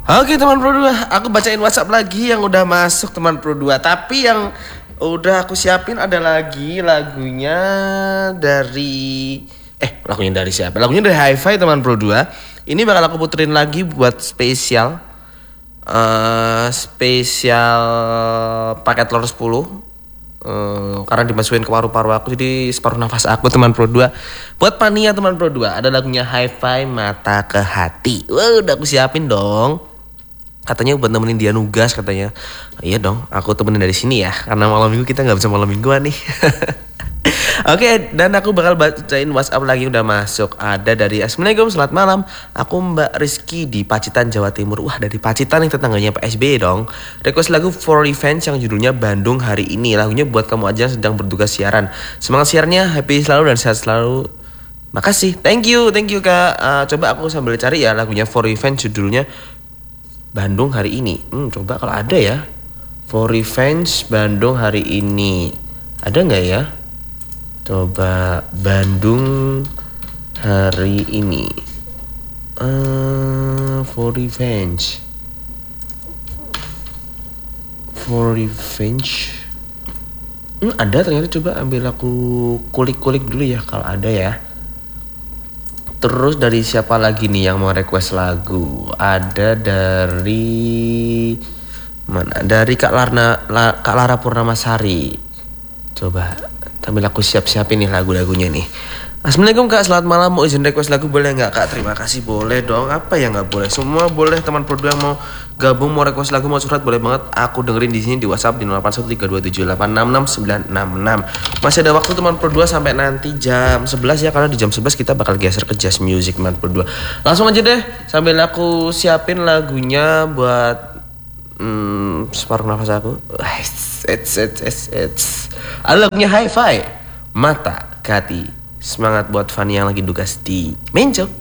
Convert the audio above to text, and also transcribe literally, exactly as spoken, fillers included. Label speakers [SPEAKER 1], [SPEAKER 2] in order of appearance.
[SPEAKER 1] Oke teman Pro dua, aku bacain WhatsApp lagi yang udah masuk teman Pro dua. Tapi yang udah aku siapin ada lagi lagunya dari Eh lagunya dari siapa? Lagunya dari Hi-Fi teman Pro dua. Ini bakal aku puterin lagi buat spesial uh, Spesial paket telur sepuluh. Uh, karena dimasukin ke paru-paru aku, jadi separuh nafas aku teman Pro dua. Buat Pania teman Pro dua, ada lagunya Hi-Fi Mata ke Hati. Wah udah aku siapin dong. Katanya buat nemenin dia nugas katanya. Iya dong, aku temenin dari sini ya, karena malam minggu kita gak bisa malam mingguan nih. Oke, okay, dan aku bakal bacain WhatsApp lagi udah masuk. Ada dari Assalamualaikum, selamat malam. Aku Mbak Rizky di Pacitan, Jawa Timur. Wah, dari Pacitan nih, tetangganya Pak S B Y dong. Request lagu For Revenge yang judulnya Bandung Hari Ini. Lagunya buat kamu aja yang sedang bertugas siaran. Semangat siarnya, happy selalu dan sehat selalu. Makasih, thank you, thank you kak. Uh, coba aku sambil cari ya lagunya For Revenge judulnya Bandung Hari Ini. Hmm, coba kalau ada ya. For Revenge Bandung Hari Ini. Ada nggak ya? Coba Bandung Hari Ini. Uh, for Revenge. For Revenge. Hmm, ada ternyata, coba ambil aku kulik-kulik dulu ya kalau ada ya. Terus dari siapa lagi nih yang mau request lagu? Ada dari mana? Dari Kak Larna, La, Kak Lara Purnamasari. Coba sambil aku siap-siapin nih lagu-lagunya nih. Assalamualaikum kak, selamat malam. Mau izin request lagu boleh nggak kak? Terima kasih, boleh dong. Apa yang nggak boleh? Semua boleh. Teman Pro dua yang mau gabung, mau request lagu, mau surat boleh banget. Aku dengerin di sini di WhatsApp di nol delapan satu tiga dua tujuh delapan enam enam sembilan enam enam. Masih ada waktu teman Pro dua sampai nanti jam sebelas ya, karena di jam sebelas kita bakal geser ke Jazz Music teman Pro dua. Langsung aja deh sambil aku siapin lagunya buat hmm, separuh nafas aku. It's it's it's it's. Ada lagunya Hi-Fi Mata ke Hati. Semangat buat Fanny yang lagi tugas di Menco.